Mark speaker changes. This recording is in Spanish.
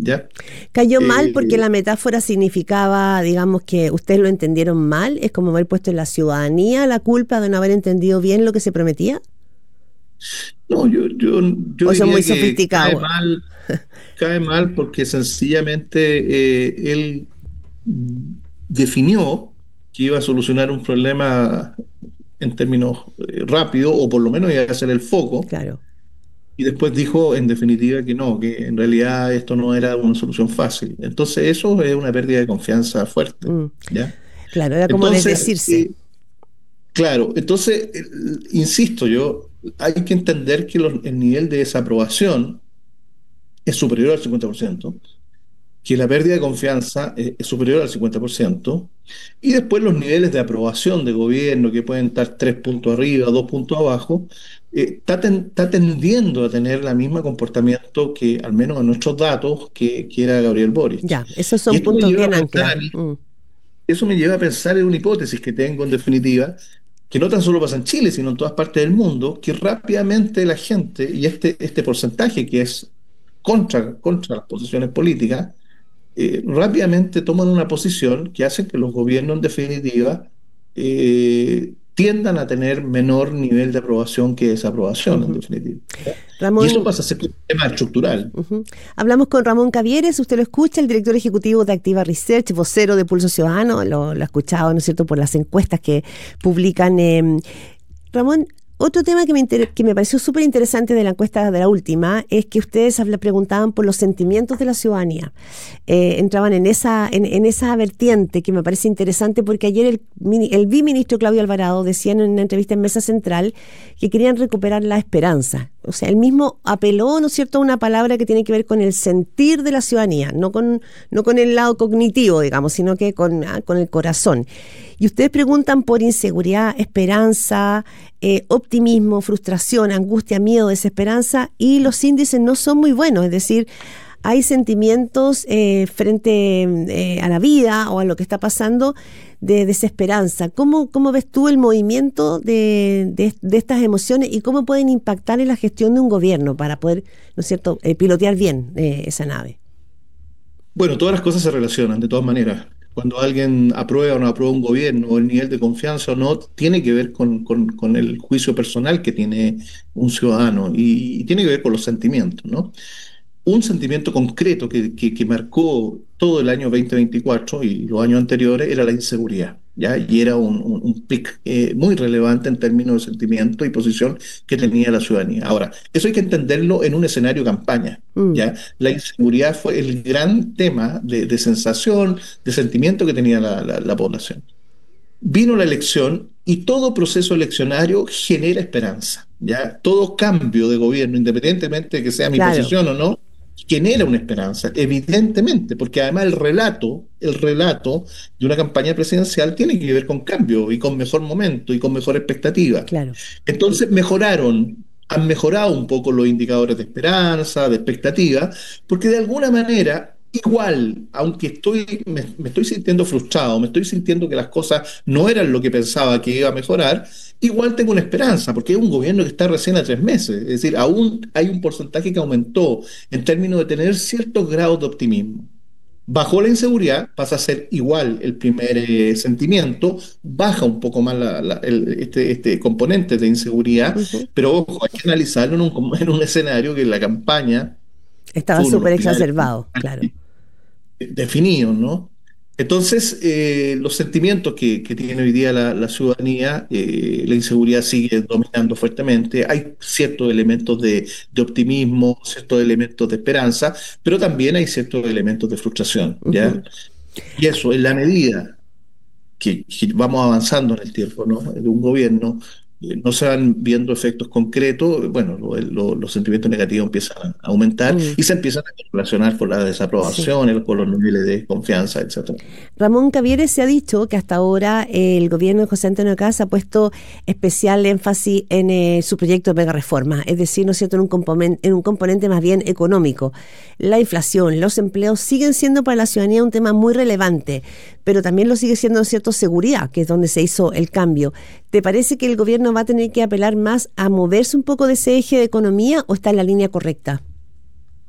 Speaker 1: ¿ya?
Speaker 2: Cayó mal porque la metáfora significaba, digamos, que ustedes lo entendieron mal. Es como haber puesto en la ciudadanía la culpa de no haber entendido bien lo que se prometía.
Speaker 1: No, yo
Speaker 2: ¿O son muy
Speaker 1: diría que
Speaker 2: sofisticados?
Speaker 1: cae mal porque sencillamente él definió que iba a solucionar un problema en términos rápidos, o por lo menos iba a ser el foco,
Speaker 2: Claro.
Speaker 1: y después dijo en definitiva que no, que en realidad esto no era una solución fácil. Entonces eso es una pérdida de confianza fuerte,
Speaker 2: Mm.
Speaker 1: ¿ya?
Speaker 2: Claro, era como
Speaker 1: Entonces,
Speaker 2: desdecirse.
Speaker 1: claro, entonces, insisto yo, hay que entender que el nivel de desaprobación es superior al 50%, que la pérdida de confianza es superior al 50%, y después los niveles de aprobación de gobierno, que pueden estar 3 puntos arriba, 2 puntos abajo, está tendiendo a tener el mismo comportamiento que, al menos en nuestros datos, que era Gabriel Boric.
Speaker 2: Ya, esos
Speaker 1: Y
Speaker 2: son
Speaker 1: esto me
Speaker 2: puntos
Speaker 1: lleva a
Speaker 2: bien
Speaker 1: pensar
Speaker 2: anclas.
Speaker 1: a mí, eso me lleva a pensar en una hipótesis que tengo en definitiva, que no tan solo pasa en Chile, sino en todas partes del mundo, que rápidamente la gente, y este porcentaje que es contra las posiciones políticas, rápidamente toman una posición que hace que los gobiernos, en definitiva, tiendan a tener menor nivel de aprobación que desaprobación, en
Speaker 2: Ujú.
Speaker 1: definitiva. Y eso
Speaker 2: Ramón,
Speaker 1: pasa a ser un tema estructural.
Speaker 2: ujú. Hablamos con Ramón Cavieres, usted lo escucha, el director ejecutivo de Activa Research, vocero de Pulso Ciudadano, lo ha escuchado, ¿no es cierto?, por las encuestas que publican. Ramón, otro tema que me pareció súper interesante de la encuesta de la última es que ustedes preguntaban por los sentimientos de la ciudadanía. Entraban en esa vertiente que me parece interesante porque ayer el biministro Claudio Alvarado decía en una entrevista en Mesa Central que querían recuperar la esperanza. O sea, él mismo apeló, ¿no es cierto?, a una palabra que tiene que ver con el sentir de la ciudadanía, no con el lado cognitivo, digamos, sino que con el corazón. Y ustedes preguntan por inseguridad, esperanza, optimismo, frustración, angustia, miedo, desesperanza, y los índices no son muy buenos, es decir, hay sentimientos frente a la vida o a lo que está pasando de desesperanza. ¿Cómo ves tú el movimiento de estas emociones y cómo pueden impactar en la gestión de un gobierno para poder, ¿no es cierto?, pilotear bien esa nave?
Speaker 1: Bueno, todas las cosas se relacionan, de todas maneras. Cuando alguien aprueba o no aprueba un gobierno, o el nivel de confianza o no, tiene que ver con el juicio personal que tiene un ciudadano, y tiene que ver con los sentimientos, ¿no? Un sentimiento concreto que marcó todo el año 2024 y los años anteriores era la inseguridad, ¿ya? Y era un pic muy relevante en términos de sentimiento y posición que tenía la ciudadanía. Ahora, eso hay que entenderlo en un escenario campaña,
Speaker 2: Mm,
Speaker 1: ¿ya? La inseguridad fue el gran tema de sensación, de sentimiento que tenía la población. Vino la elección y todo proceso eleccionario genera esperanza, ¿ya? Todo cambio de gobierno, independientemente de que sea mi
Speaker 2: claro.
Speaker 1: posición o no, genera una esperanza, evidentemente, porque además el relato de una campaña presidencial tiene que ver con cambio y con mejor momento y con mejor expectativa.
Speaker 2: Claro.
Speaker 1: Entonces han mejorado un poco los indicadores de esperanza, de expectativa, porque de alguna manera, igual, aunque me estoy sintiendo frustrado, me estoy sintiendo que las cosas no eran lo que pensaba que iba a mejorar, igual tengo una esperanza, porque es un gobierno que está recién a 3 meses, es decir, aún hay un porcentaje que aumentó en términos de tener ciertos grados de optimismo. Bajó la inseguridad, pasa a ser igual el primer sentimiento, baja un poco más este componente de inseguridad,
Speaker 2: Ujú.
Speaker 1: pero ojo, hay que analizarlo en un escenario que en la campaña
Speaker 2: Estaba
Speaker 1: fue uno de los
Speaker 2: súper
Speaker 1: pilares
Speaker 2: exacerbado, claro.
Speaker 1: definidos, ¿no? Entonces, los sentimientos que tiene hoy día la ciudadanía, la inseguridad sigue dominando fuertemente, hay ciertos elementos de optimismo, ciertos elementos de esperanza, pero también hay ciertos elementos de frustración,
Speaker 2: Ujú.
Speaker 1: ¿ya? Y eso, en la medida que vamos avanzando en el tiempo, ¿no?, de un gobierno, no se van viendo efectos concretos, bueno, los sentimientos negativos empiezan a aumentar
Speaker 2: Mm,
Speaker 1: y se empiezan a relacionar con la
Speaker 2: sí.
Speaker 1: desaprobación, con los niveles de confianza, etcétera.
Speaker 2: Ramón Cavieres se ha dicho que hasta ahora el gobierno de José Antonio Kast ha puesto especial énfasis en su proyecto de mega reforma, es decir, ¿no es cierto?, en un componente más bien económico. La inflación, los empleos siguen siendo para la ciudadanía un tema muy relevante, pero también lo sigue siendo, ¿no es cierto?, seguridad, que es donde se hizo el cambio. ¿Te parece que el gobierno va a tener que apelar más a moverse un poco de ese eje de economía o está en la línea correcta?